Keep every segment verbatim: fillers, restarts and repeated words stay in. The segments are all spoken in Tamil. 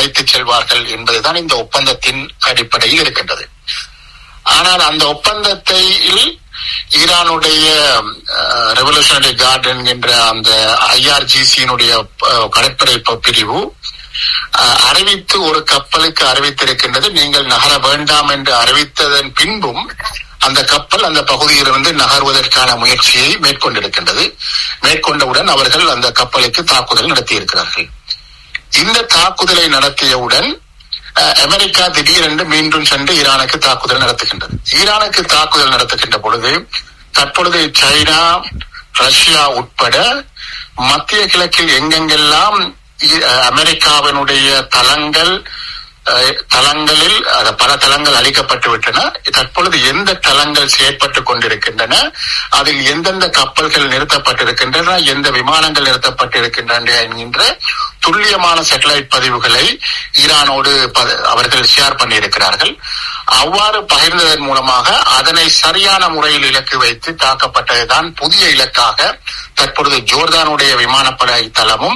அழைத்துச் செல்வார்கள் என்பதுதான் இந்த ஒப்பந்தத்தின் அடிப்படையில் இருக்கின்றது. ஆனால் அந்த ஒப்பந்தத்தில் ஈரானுடைய ரெவல்யூஷனரி கார்டு என்கின்ற அந்த ஐஆர்ஜிசியினுடைய கடற்படை பிரிவு அறிவித்து ஒரு கப்பலுக்கு அறிவித்திருக்கின்றது, நீங்கள் நகர வேண்டாம் என்று அறிவித்ததன் பின்பும் அந்த கப்பல் அந்த பகுதியிலிருந்து நகர்வதற்கான முயற்சியை மேற்கொண்டிருக்கின்றது. மேற்கொண்டவுடன் அவர்கள் அந்த கப்பலுக்கு தாக்குதல் நடத்தியிருக்கிறார்கள். இந்த தாக்குதலை நடத்தியவுடன் அமெரிக்கா திடீரென்று மீண்டும் சென்று ஈரானுக்கு தாக்குதல் நடத்துகின்றது. ஈரானுக்கு தாக்குதல் நடத்துகின்ற பொழுது தற்பொழுது சைனா, ரஷ்யா உட்பட மத்திய கிழக்கில் எங்கெங்கெல்லாம் அமெரிக்காவினுடைய தளங்கள் தளங்களில் பல தளங்கள் அளிக்கப்பட்டு விட்டன, தற்பொழுது எந்த தளங்கள் செயற்பட்டுக் கொண்டிருக்கின்றன, அதில் எந்தெந்த கப்பல்கள் நிறுத்தப்பட்டிருக்கின்றன, எந்த விமானங்கள் நிறுத்தப்பட்டிருக்கின்றன என்கின்ற துல்லியமான சேட்டலைட் பதிவுகளை ஈரானோடு அவர்கள் ஷேர் பண்ணியிருக்கிறார்கள். அவ்வாறு பகிர்ந்ததன் மூலமாக அதனை சரியான முறையில் இலக்கு வைத்து தாக்கப்பட்டதுதான் புதிய இலக்காக தற்பொழுது ஜோர்தானுடைய விமானப்படை தளமும்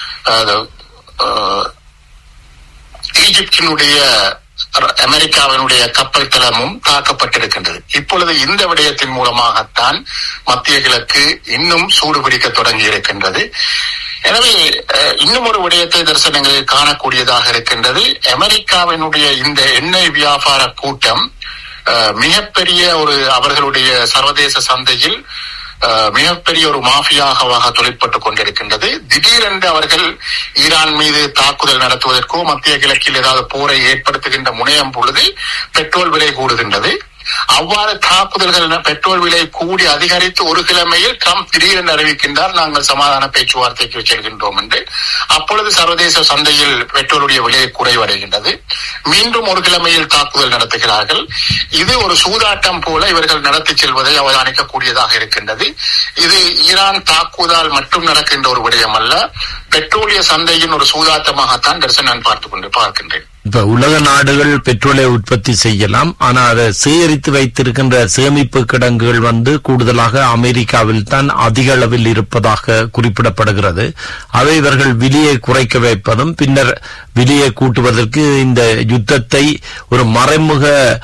ஈஜிப்தினுடைய அமெரிக்காவினுடைய கப்பல் தளமும் தாக்கப்பட்டிருக்கின்றது. இப்பொழுது இந்த விடயத்தின் மூலமாகத்தான் மத்திய கிழக்கு இன்னும் சூடு பிடிக்க தொடங்கி இருக்கின்றது. எனவே இன்னும் ஒரு விடயத்தை தரிசனங்களில் காணக்கூடியதாக இருக்கின்றது. அமெரிக்காவினுடைய இந்த எண்ணெய் வியாபார கூட்டம் மிகப்பெரிய ஒரு அவர்களுடைய சர்வதேச சந்தையில் மிகப்பெரிய ஒரு மாஃபியாக தொழிற்பட்டுக் கொண்டிருக்கின்றது. திடீரென்று அவர்கள் ஈரான் மீது தாக்குதல் நடத்துவதற்கோ மத்திய கிழக்கில் ஏதாவது போரை ஏற்படுத்துகின்ற முனையம் பொழுது பெட்ரோல் விலை கூடுகின்றது. அவ்வாறு தாக்குதல்கள் பெட்ரோல் விலை கூடி அதிகரித்து ஒரு கிழமையில் ட்ரம்ப் திடீரென்று அறிவிக்கின்றார், நாங்கள் சமாதான பேச்சுவார்த்தைக்கு செல்கின்றோம் என்று. அப்பொழுது சர்வதேச சந்தையில் பெட்ரோலுடைய விலை குறைவடைகின்றது. மீண்டும் ஒரு கிழமையில் தாக்குதல் நடத்துகிறார்கள். இது ஒரு சூதாட்டம் போல இவர்கள் நடத்தி செல்வதை அவதானிக்கக்கூடியதாக இருக்கின்றது. இது ஈரான் தாக்குதல் மட்டும் நடக்கின்ற ஒரு விடயம் அல்ல, பெட்ரோலிய சந்தையின் ஒரு சூதாட்டமாகத்தான் தரிசனம் நான் பார்த்துக் கொண்டு பார்க்கின்றேன். இப்ப உலக நாடுகள் பெட்ரோலை உற்பத்தி செய்யலாம், ஆனா அதை சேகரித்து வைத்திருக்கின்ற சேமிப்பு கிடங்குகள் வந்து கூடுதலாக அமெரிக்காவில் தான் அதிக அளவில் இருப்பதாக குறிப்பிடப்படுகிறது. அதை இவர்கள் விலையை குறைக்க வைப்பதும் பின்னர் விலையை கூட்டுவதற்கு இந்த யுத்தத்தை ஒரு மறைமுக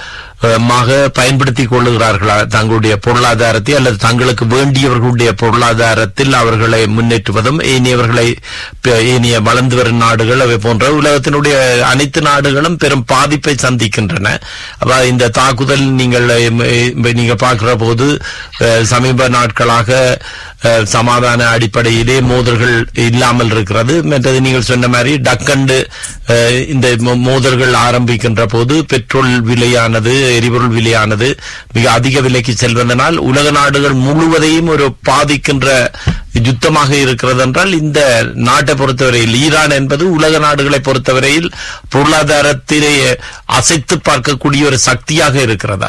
பயன்படுத்திக் கொள்ளுகிறார்களா தங்களுடைய பொருளாதாரத்தை அல்லது தங்களுக்கு வேண்டியவர்களுடைய பொருளாதாரத்தில் அவர்களை முன்னேற்றுவதும் ஏனையவர்களை ஏனைய வளர்ந்து வரும் நாடுகள் அவை போன்ற உலகத்தினுடைய அனைத்து நாடுகளும் பெரும் பாதிப்பை சந்திக்கின்றன. அப்ப இந்த தாக்குதல் நீங்கள் நீங்க பார்க்கிற போது சமீப நாட்களாக சமாதான அடிப்படையிலே மோதல்கள் இல்லாமல் இருக்கிறது. மற்றது நீங்கள் சொன்ன மாதிரி டக்கண்டு இந்த மோதல்கள் ஆரம்பிக்கின்ற போது பெட்ரோல் விலையானது எரிபொருள் விலையானது மிக அதிக விலைக்கு செல்வதனால் உலக நாடுகள் முழுவதையும் ஒரு பாதிக்கின்ற யுத்தமாக இருக்கிறது என்றால் இந்த நாட்டை பொறுத்தவரையில் ஈரான் என்பது உலக நாடுகளை பொறுத்தவரையில் பொருளாதாரத்திலே அசைத்து பார்க்கக்கூடிய ஒரு சக்தியாக இருக்கிறதா?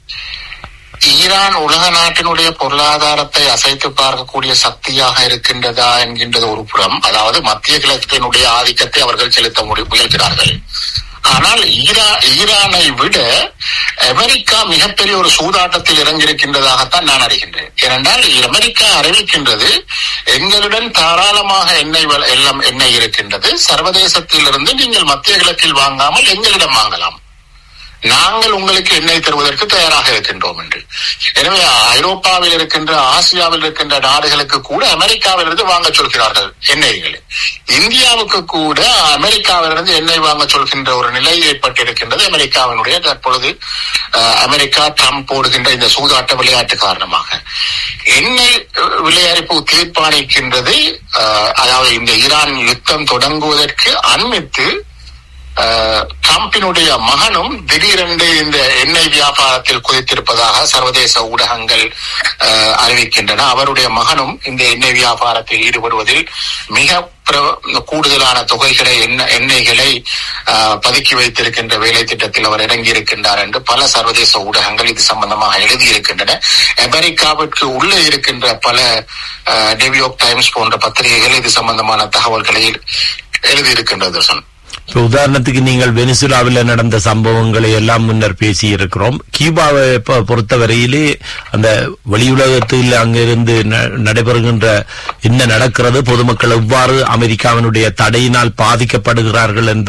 ஈரான் உலக நாட்டினுடைய பொருளாதாரத்தை அசைத்து பார்க்கக்கூடிய சக்தியாக இருக்கின்றதா என்கின்றது ஒரு புறம். அதாவது மத்திய கிழக்கினுடைய ஆதிக்கத்தை அவர்கள் செலுத்த முயல்கிறார்கள். ஆனால் ஈரா ஈரானை விட அமெரிக்கா மிகப்பெரிய ஒரு சூதாட்டத்தில் இறங்கியிருக்கின்றதாகத்தான் நான் அறிகின்றேன். ஏனென்றால் அமெரிக்கா அறிவிக்கின்றது, எங்களுடன் தாராளமாக எண்ணெய் எல்லாம் எண்ணெய் இருக்கின்றது, சர்வதேசத்திலிருந்து நீங்கள் மத்திய கிழக்கில் வாங்காமல் எங்களிடம் வாங்கலாம், நாங்கள் உங்களுக்கு எண்ணெய் தருவதற்கு தயாராக இருக்கின்றோம் என்று. எனவே ஐரோப்பாவில் இருக்கின்ற ஆசியாவில் இருக்கின்ற நாடுகளுக்கு கூட அமெரிக்காவிலிருந்து வாங்க சொல்கிறார்கள் எண்ணெய்களை. இந்தியாவுக்கு கூட அமெரிக்காவிலிருந்து எண்ணெய் வாங்க சொல்கின்ற ஒரு நிலை ஏற்பட்டிருக்கின்றது அமெரிக்காவினுடைய தற்பொழுது அமெரிக்கா ட்ரம்ப் போடுகின்ற இந்த சூதாட்ட விளையாட்டு காரணமாக. எண்ணெய் விலையறிப்பு தீர்மானிக்கின்றது, அதாவது இந்த ஈரான் யுத்தம் தொடங்குவதற்கு அண்மித்து ட்ரம்பினுடைய மகனும் திடீரென்று இந்த எண்ணெய் வியாபாரத்தில் குதித்திருப்பதாக சர்வதேச ஊடகங்கள் அறிவிக்கின்றன. அவருடைய மகனும் இந்த எண்ணெய் வியாபாரத்தில் ஈடுபடுவதில் மிக கூடுதலான தொகைகளை எண்ணெய்களை பதுக்கி வைத்திருக்கின்ற வேலை திட்டத்தில் அவர் இறங்கியிருக்கின்றார் என்று பல சர்வதேச ஊடகங்கள் இது சம்பந்தமாக எழுதியிருக்கின்றன. அமெரிக்காவிற்கு உள்ளே இருக்கின்ற பல நியூயார்க் டைம்ஸ் போன்ற பத்திரிகைகள் இது சம்பந்தமான தகவல்களை எழுதியிருக்கின்றது. இப்போ உதாரணத்துக்கு நீங்கள் வெனிசுலாவில் நடந்த சம்பவங்களை எல்லாம் முன்னர் பேசி இருக்கிறோம். கியூபாவை பொறுத்தவரையிலே அந்த வெளியுலகத்தில் அங்கிருந்து நடைபெறுகின்ற என்ன நடக்கிறது, பொதுமக்கள் எவ்வாறு அமெரிக்காவினுடைய தடையினால் பாதிக்கப்படுகிறார்கள் என்ற